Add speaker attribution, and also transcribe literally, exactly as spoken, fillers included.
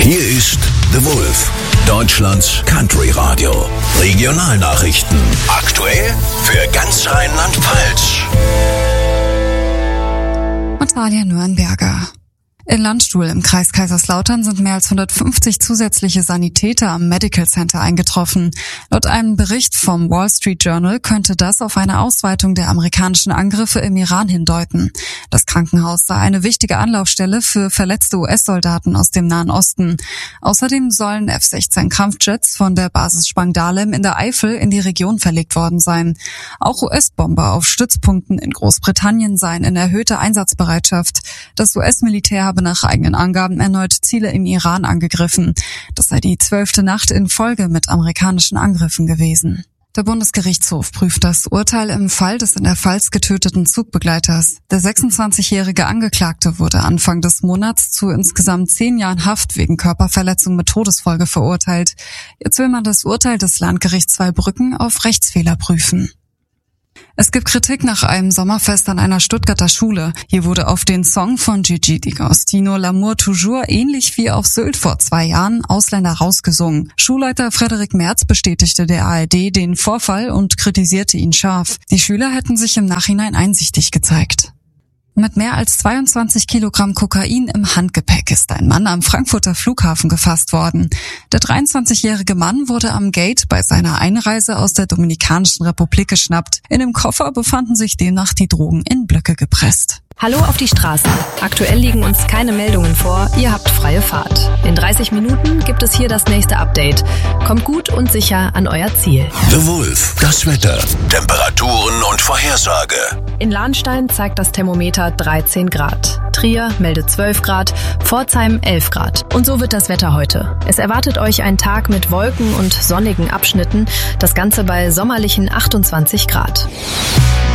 Speaker 1: Hier ist The Wolf, Deutschlands Country Radio. Regionalnachrichten. Aktuell für ganz Rheinland-Pfalz.
Speaker 2: Natalia Nürnberger. In Landstuhl im Kreis Kaiserslautern sind mehr als hundertfünfzig zusätzliche Sanitäter am Medical Center eingetroffen. Laut einem Bericht vom Wall Street Journal könnte das auf eine Ausweitung der amerikanischen Angriffe im Iran hindeuten. Das Krankenhaus sei eine wichtige Anlaufstelle für verletzte U S-Soldaten aus dem Nahen Osten. Außerdem sollen F sechzehn Kampfjets von der Basis Spangdahlem in der Eifel in die Region verlegt worden sein. Auch U S-Bomber auf Stützpunkten in Großbritannien seien in erhöhter Einsatzbereitschaft. Das U S-Militär habe nach eigenen Angaben erneut Ziele im Iran angegriffen. Das sei die zwölfte Nacht in Folge mit amerikanischen Angriffen gewesen. Der Bundesgerichtshof prüft das Urteil im Fall des in der Pfalz getöteten Zugbegleiters. Der sechsundzwanzigjährige Angeklagte wurde Anfang des Monats zu insgesamt zehn Jahren Haft wegen Körperverletzung mit Todesfolge verurteilt. Jetzt will man das Urteil des Landgerichts Zweibrücken auf Rechtsfehler prüfen. Es gibt Kritik nach einem Sommerfest an einer Stuttgarter Schule. Hier wurde auf den Song von Gigi D'Agostino L'amour toujours ähnlich wie auf Sylt vor zwei Jahren Ausländer rausgesungen. Schulleiter Frederik Merz bestätigte der A R D den Vorfall und kritisierte ihn scharf. Die Schüler hätten sich im Nachhinein einsichtig gezeigt. Mit mehr als zweiundzwanzig Kilogramm Kokain im Handgepäck ist ein Mann am Frankfurter Flughafen gefasst worden. Der dreiundzwanzigjährige Mann wurde am Gate bei seiner Einreise aus der Dominikanischen Republik geschnappt. In dem Koffer befanden sich demnach die Drogen in Blöcke gepresst.
Speaker 3: Hallo auf die Straßen. Aktuell liegen uns keine Meldungen vor. Ihr habt freie Fahrt. In dreißig Minuten gibt es hier das nächste Update. Kommt gut und sicher an euer Ziel.
Speaker 1: The Wolf, das Wetter, Temperaturen und Vorhersage.
Speaker 3: In Lahnstein zeigt das Thermometer dreizehn Grad. Trier meldet zwölf Grad, Pforzheim elf Grad. Und so wird das Wetter heute. Es erwartet euch ein Tag mit Wolken und sonnigen Abschnitten. Das Ganze bei sommerlichen achtundzwanzig Grad.